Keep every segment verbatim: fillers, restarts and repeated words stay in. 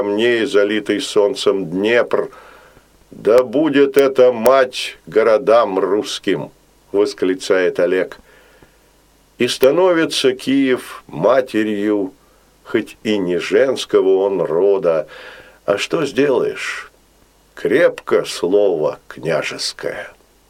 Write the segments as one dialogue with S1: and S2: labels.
S1: камней, залитый солнцем Днепр. Да будет это мать городам русским, восклицает Олег. И становится Киев матерью, хоть и не женского он рода, а что сделаешь? Крепко слово княжеское.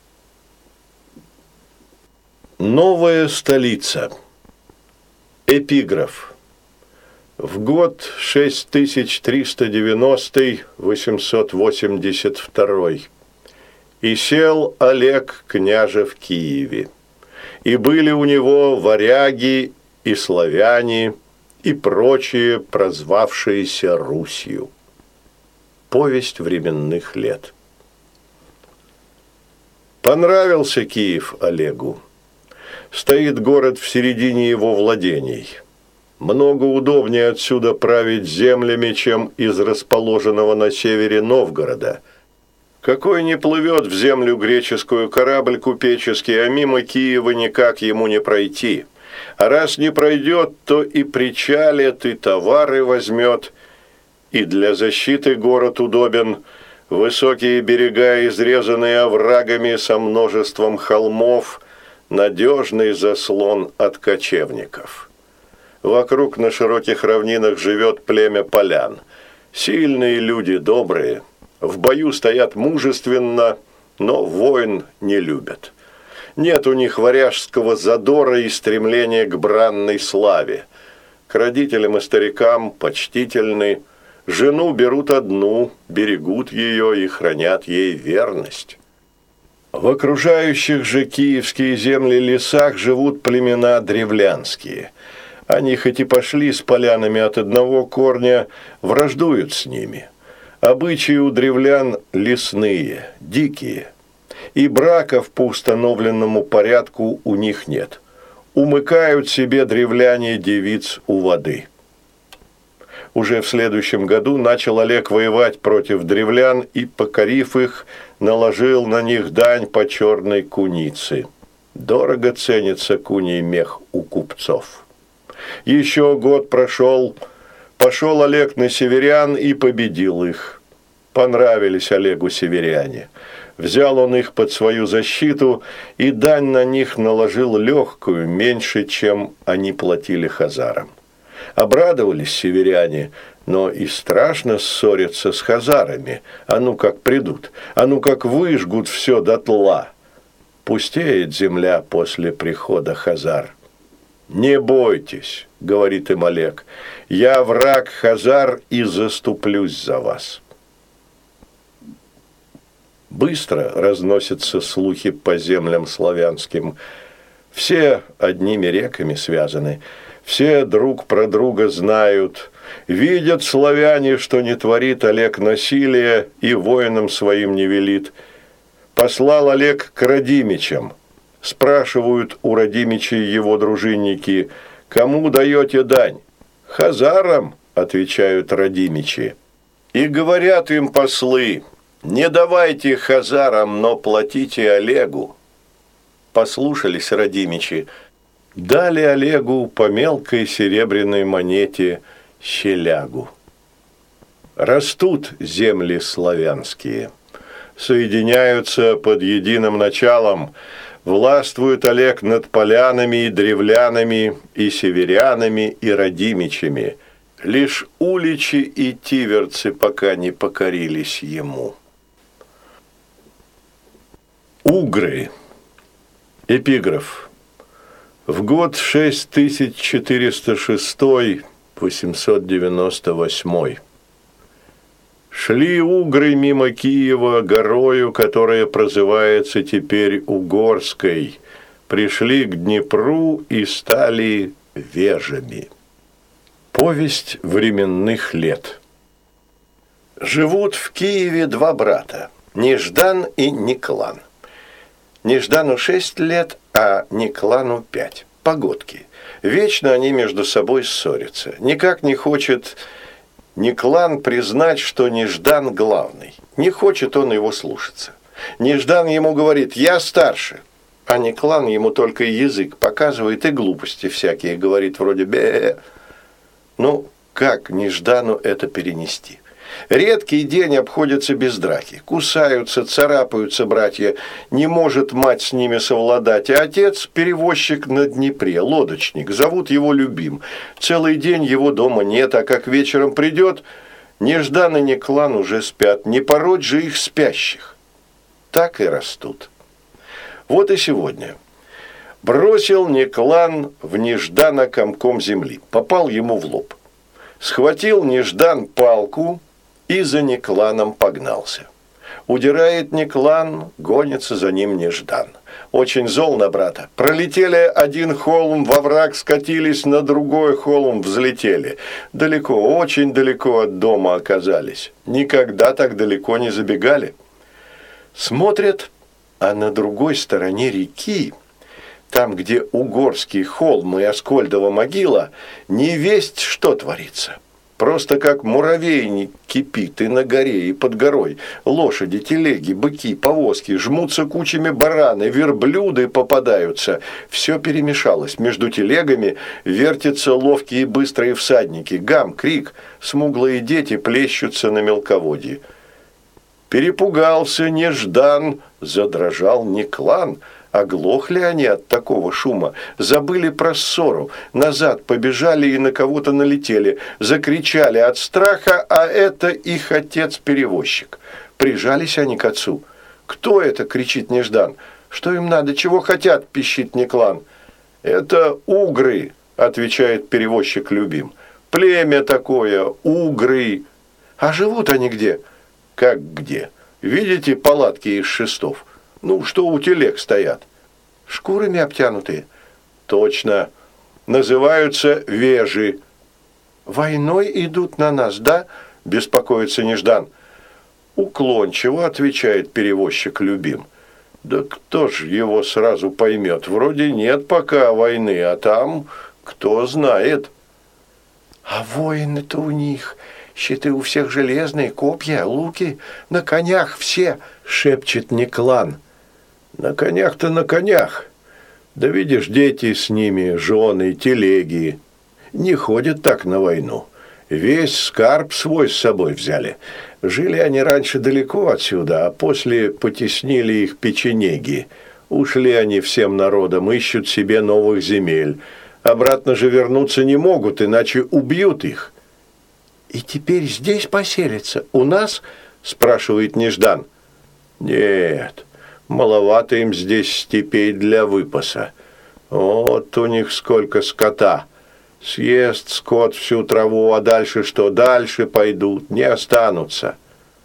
S1: Новая столица. Эпиграф. В год шесть тысяч триста девяностый восемьсот восемьдесят второй и сел Олег княже в Киеве, и были у него варяги и славяне и прочие, прозвавшиеся Русью. Повесть временных лет. Понравился Киев Олегу. Стоит город в середине его владений. Много удобнее отсюда править землями, чем из расположенного на севере Новгорода. Какой не плывет в землю греческую корабль купеческий, а мимо Киева никак ему не пройти. А раз не пройдет, то и причалит, и товары возьмет. И для защиты город удобен. Высокие берега, изрезанные оврагами со множеством холмов, надежный заслон от кочевников. Вокруг на широких равнинах живет племя полян. Сильные люди, добрые. В бою стоят мужественно, но войн не любят. Нет у них варяжского задора и стремления к бранной славе. К родителям и старикам почтительны. Жену берут одну, берегут ее и хранят ей верность. В окружающих же киевские земли лесах живут племена древлянские. Они хоть и пошли с полянами от одного корня, враждуют с ними. Обычаи у древлян лесные, дикие. И браков по установленному порядку у них нет. Умыкают себе древляне девиц у воды. Уже в следующем году начал Олег воевать против древлян и, покорив их, наложил на них дань по черной кунице. Дорого ценится куний мех у купцов. Еще год прошел, пошел Олег на северян и победил их. Понравились Олегу северяне. Взял он их под свою защиту, и дань на них наложил легкую, меньше, чем они платили хазарам. Обрадовались северяне, но и страшно ссориться с хазарами. А ну как придут, а ну как выжгут все дотла. Пустеет земля после прихода хазар. «Не бойтесь», — говорит им Олег, — «я враг хазар и заступлюсь за вас». Быстро разносятся слухи по землям славянским. Все одними реками связаны, все друг про друга знают. Видят славяне, что не творит Олег насилия и воинам своим не велит. Послал Олег к Радимичам. Спрашивают у Радимичей его дружинники: «Кому даете дань?» «Хазарам», – отвечают Радимичи. И говорят им послы: «Не давайте хазарам, но платите Олегу». Послушались Радимичи, дали Олегу по мелкой серебряной монете щелягу. Растут земли славянские, соединяются под единым началом. Властвует Олег над полянами и древлянами, и северянами, и радимичами. Лишь уличи и тиверцы пока не покорились ему. Угры. Эпиграф. В год шесть тысяч четыреста шестой восемьсот девяносто восьмой шли угры мимо Киева горою, которая прозывается теперь Угорской, пришли к Днепру и стали вежами. Повесть временных лет. Живут в Киеве два брата, Неждан и Никлан. Неждану шесть лет, а Никлану пять. Погодки. Вечно они между собой ссорятся. Никак не хочет Никлан признать, что Неждан главный. Не хочет он его слушаться. Неждан ему говорит: «Я старше». А Никлан ему только язык показывает и глупости всякие говорит, вроде «бе». Ну, как Неждану это перенести? Редкий день обходится без драки. Кусаются, царапаются братья. Не может мать с ними совладать. А отец – перевозчик на Днепре, лодочник. Зовут его Любим. Целый день его дома нет, а как вечером придет, Неждан и Неклан уже спят. Не пороть же их спящих. Так и растут. Вот и сегодня. Бросил Неклан в Неждана комком земли. Попал ему в лоб. Схватил Неждан палку и за Некланом погнался. Удирает Неклан, гонится за ним Неждан. Очень зол на брата. Пролетели один холм, во враг скатились, на другой холм взлетели. Далеко, очень далеко от дома оказались. Никогда так далеко не забегали. Смотрят, а на другой стороне реки, там, где Угорский холм и Аскольдова могила, не весть, что творится. Просто как муравейник кипит и на горе, и под горой. Лошади, телеги, быки, повозки, жмутся кучами бараны, верблюды попадаются. Все перемешалось. Между телегами вертятся ловкие и быстрые всадники. Гам, крик, смуглые дети плещутся на мелководье. Перепугался Неждан, задрожал Неклан. Оглохли они от такого шума, забыли про ссору, назад побежали и на кого-то налетели, закричали от страха, а это их отец-перевозчик. Прижались они к отцу. «Кто это?» – кричит Неждан. «Что им надо? Чего хотят?» – пищит Неклан. «Это угры», – отвечает перевозчик Любим. «Племя такое, угры». «А живут они где?» «Как где? Видите палатки из шестов? Ну, что у телег стоят. Шкурами обтянутые? Точно. Называются вежи. Войной идут на нас, да? Беспокоится Неждан. Уклончиво отвечает перевозчик Любим. Да кто ж его сразу поймет? Вроде нет пока войны, а там кто знает. А воины-то у них... Щиты у всех железные, копья, луки, на конях все, шепчет Неклан. На конях-то на конях. Да видишь, дети с ними, жены, телеги. Не ходят так на войну. Весь скарб свой с собой взяли. Жили они раньше далеко отсюда, а после потеснили их печенеги. Ушли они всем народом, ищут себе новых земель. Обратно же вернуться не могут, иначе убьют их. «И теперь здесь поселятся? У нас?» – спрашивает Неждан. «Нет, маловато им здесь степей для выпаса. Вот у них сколько скота. Съест скот всю траву, а дальше что? Дальше пойдут, не останутся».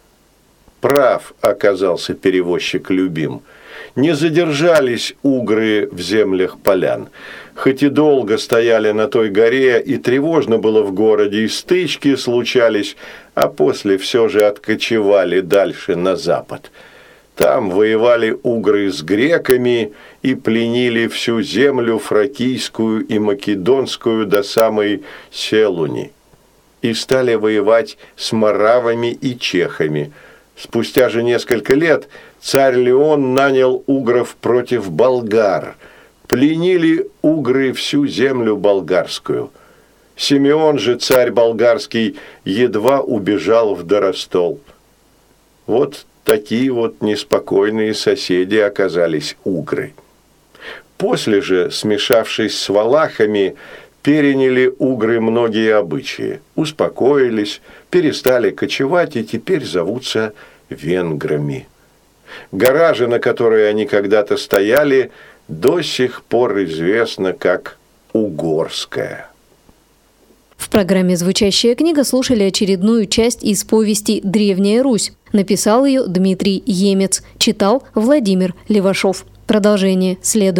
S1: Прав оказался перевозчик Любим. Не задержались угры в землях полян. Хоть и долго стояли на той горе, и тревожно было в городе, и стычки случались, а после все же откочевали дальше на запад. Там воевали угры с греками и пленили всю землю фракийскую и македонскую до самой Селуни. И стали воевать с моравами и чехами. Спустя же несколько лет царь Леон нанял угров против болгар. Пленили угры всю землю болгарскую. Симеон же, царь болгарский, едва убежал в Доростол. Вот такие вот неспокойные соседи оказались угры. После же, смешавшись с валахами, переняли угры многие обычаи, успокоились, перестали кочевать и теперь зовутся венграми. Гора же, на которой они когда-то стояли, до сих пор известна как Угорская.
S2: В программе «Звучащая книга» слушали очередную часть из повести «Древняя Русь». Написал ее Дмитрий Емец. Читал Владимир Левашов. Продолжение следует.